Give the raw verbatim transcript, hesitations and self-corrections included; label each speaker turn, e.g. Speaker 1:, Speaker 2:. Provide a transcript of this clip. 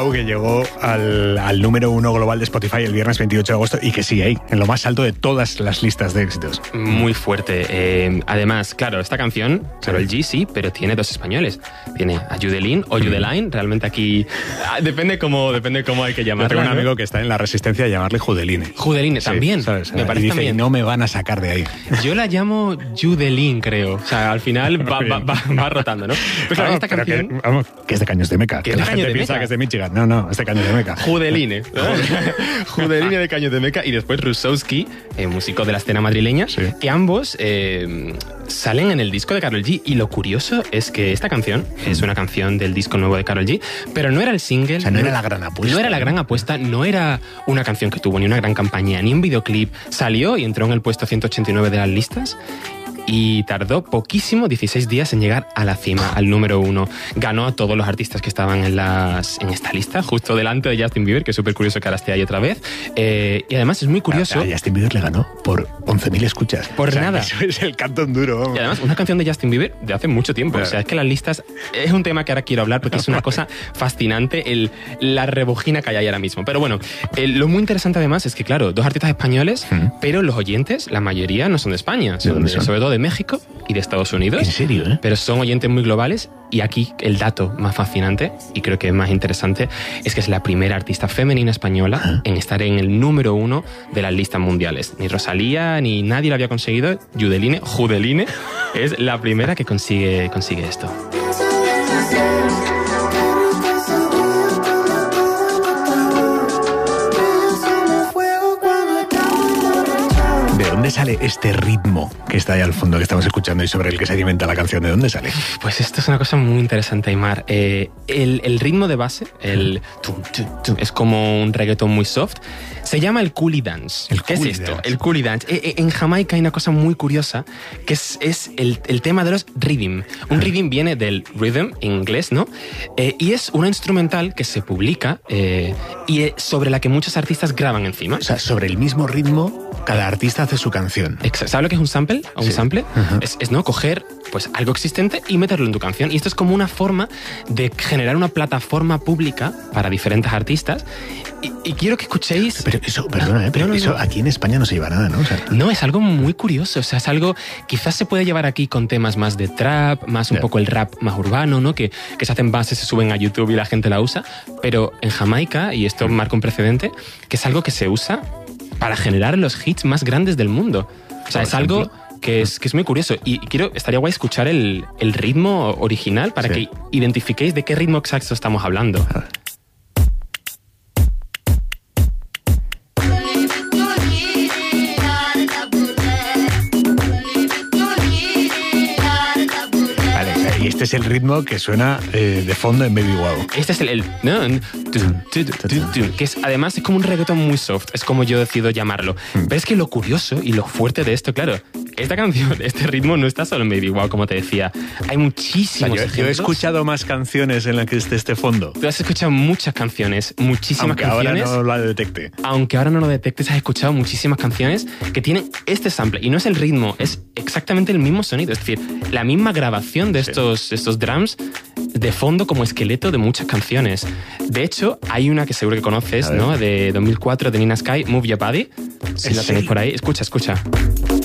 Speaker 1: Que llegó al, al número uno global de Spotify el viernes veintiocho de agosto y que sigue ahí, en lo más alto de todas las listas de éxitos.
Speaker 2: Muy fuerte. Eh, además, claro, esta canción, Karol G, sí, pero tiene dos españoles. Tiene a Judelín o Judeline, realmente aquí depende cómo, depende cómo hay que llamarlo.
Speaker 1: Yo tengo un
Speaker 2: ¿no?
Speaker 1: amigo que está en la resistencia de llamarle Judeline.
Speaker 2: Judeline,
Speaker 1: sí,
Speaker 2: también.
Speaker 1: ¿sabes?
Speaker 2: Me
Speaker 1: y
Speaker 2: parece
Speaker 1: dice,
Speaker 2: también.
Speaker 1: no me van a sacar de ahí.
Speaker 2: Yo la llamo Judelín, creo. O sea, al final va, va, va, va rotando, ¿no? Pues claro,
Speaker 1: Claro,
Speaker 2: esta
Speaker 1: pero
Speaker 2: canción...
Speaker 1: Que, vamos, que es de Caños de Meca.
Speaker 2: Que
Speaker 1: Que
Speaker 2: es de
Speaker 1: la
Speaker 2: Caños
Speaker 1: gente
Speaker 2: de
Speaker 1: piensa
Speaker 2: Meca.
Speaker 1: que es de Michigan. No, no, es de Caños de Meca.
Speaker 2: Judeline. Judeline de Caños de Meca y después Rusowski, eh, músico de la escena madrileña,
Speaker 1: Sí.
Speaker 2: que ambos eh, salen en el disco de Karol G. Y lo curioso es que esta canción es una canción del disco nuevo de Karol G, pero no era el single.
Speaker 1: O sea, no era la gran apuesta.
Speaker 2: No era la gran apuesta, no era una canción que tuvo ni una gran campaña, ni un videoclip. Salió y entró en el puesto ciento ochenta y nueve de las listas. Y tardó poquísimo, dieciséis días, en llegar a la cima, al número uno. Ganó a todos los artistas que estaban en, las, en esta lista, justo delante de Justin Bieber, que es súper curioso que ahora esté ahí otra vez. Eh, y además es muy curioso...
Speaker 1: A, a Justin Bieber le ganó por once mil escuchas.
Speaker 2: Por
Speaker 1: o sea,
Speaker 2: nada.
Speaker 1: Eso es el cantón duro. Vamos.
Speaker 2: Y además, una canción de Justin Bieber de hace mucho tiempo.
Speaker 1: Claro.
Speaker 2: O sea, es que las listas es un tema que ahora quiero hablar porque es una cosa fascinante, el, la rebujina que hay ahí ahora mismo. Pero bueno, eh, lo muy interesante además es que, claro, dos artistas españoles,
Speaker 1: ¿Mm?
Speaker 2: pero los oyentes, la mayoría no son de España, son
Speaker 1: dónde
Speaker 2: de-
Speaker 1: son?
Speaker 2: sobre todo de México y de Estados Unidos.
Speaker 1: En serio, ¿eh?
Speaker 2: Pero son oyentes muy globales y aquí el dato más fascinante y creo que más interesante es que es la primera artista femenina española
Speaker 1: ¿Ah?
Speaker 2: en estar en el número uno de las listas mundiales. Ni Rosalía ni nadie lo había conseguido. Judeline, Judeline es la primera que consigue, consigue esto.
Speaker 1: ¿De dónde sale este ritmo que está ahí al fondo que estamos escuchando y sobre el que se alimenta la canción? ¿De dónde sale?
Speaker 2: Pues esto es una cosa muy interesante, Aymar. Eh, el, el ritmo de base, el tum, tum, tum, es como un reggaetón muy soft. Se llama el coolie dance.
Speaker 1: El
Speaker 2: ¿Qué es
Speaker 1: coolie
Speaker 2: esto?
Speaker 1: dance.
Speaker 2: El coolie dance. Eh, eh, en Jamaica hay una cosa muy curiosa que es, es el, el tema de los rhythm. Un rhythm viene del rhythm en inglés, ¿no? Eh, y es una instrumental que se publica eh, y eh, sobre la que muchos artistas graban encima.
Speaker 1: O sea, sobre el mismo ritmo, cada artista hace su canción.
Speaker 2: Exacto. ¿Sabes lo que es un sample? ¿O un
Speaker 1: Sí.
Speaker 2: sample?
Speaker 1: Ajá.
Speaker 2: Es, es no coger pues algo existente y meterlo en tu canción. Y esto es como una forma de generar una plataforma pública para diferentes artistas. Y, y quiero que escuchéis...
Speaker 1: Pero eso, perdona, ¿eh? Pero
Speaker 2: No, no,
Speaker 1: eso
Speaker 2: no.
Speaker 1: aquí en España no se lleva nada, ¿no? O sea,
Speaker 2: No, es algo muy curioso, o sea, es algo quizás se puede llevar aquí con temas más de trap, más un
Speaker 1: Ya.
Speaker 2: poco el rap más urbano, ¿no? Que, que se hacen bases, se suben a YouTube y la gente la usa, pero en Jamaica, y esto marca un precedente, que es algo que se usa para generar los hits más grandes del mundo. O sea,
Speaker 1: Por
Speaker 2: es algo
Speaker 1: ejemplo.
Speaker 2: que es, que es muy curioso. Y quiero, estaría guay escuchar el, el ritmo original para
Speaker 1: Sí.
Speaker 2: que identifiquéis de qué ritmo exacto estamos hablando.
Speaker 1: a ver. Vale, o sea, y este es el ritmo que suena eh, de fondo en Baby Wow.
Speaker 2: Este es el... el ¿no? Tum, tum, tum, tum, que es, además es como un reggaetón muy soft, es como yo decido llamarlo. Pero es que lo curioso y lo fuerte de esto, claro, esta canción, este ritmo no está solo en Baby Wow, como te decía. Hay
Speaker 1: O sea,
Speaker 2: muchísimos
Speaker 1: yo, yo he
Speaker 2: ejemplos.
Speaker 1: escuchado más canciones en las que esté este fondo.
Speaker 2: Tú has escuchado muchas canciones, muchísimas
Speaker 1: Aunque ahora
Speaker 2: canciones.
Speaker 1: no lo detecte.
Speaker 2: Aunque ahora no lo detectes, has escuchado muchísimas canciones que tienen este sample. Y no es el ritmo, es exactamente el mismo sonido. Es decir, la misma grabación de
Speaker 1: Sí.
Speaker 2: estos, estos drums de fondo como esqueleto de muchas canciones. De hecho, hay una que seguro que conoces,
Speaker 1: A ver.
Speaker 2: ¿no? De dos mil cuatro, de Nina Sky, Move Your Body. Si
Speaker 1: ¿En
Speaker 2: la tenéis
Speaker 1: serio?
Speaker 2: por ahí. Escucha, escucha.